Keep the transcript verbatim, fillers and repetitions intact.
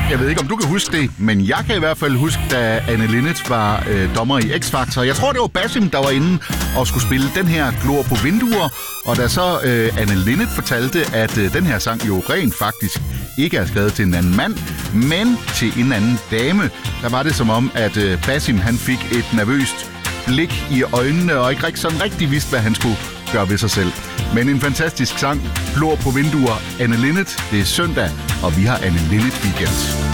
Jeg ved ikke, om du kan huske det, men jeg kan i hvert fald huske, da Anne Linnet var øh, dommer i X-Factor. Jeg tror, det var Basim, der var inde og skulle spille den her Glor på vinduer. Og da så øh, Anne Linnet fortalte, at øh, den her sang jo rent faktisk ikke er skrevet til en anden mand, men til en anden dame, der var det som om, at øh, Basim han fik et nervøst blik i øjnene og ikke sådan rigtig vidste, hvad han skulle gøre ved sig selv. Men en fantastisk sang. Glor på vinduer. Anne Linnet. Det er søndag, og vi har Anne Linnet weekend.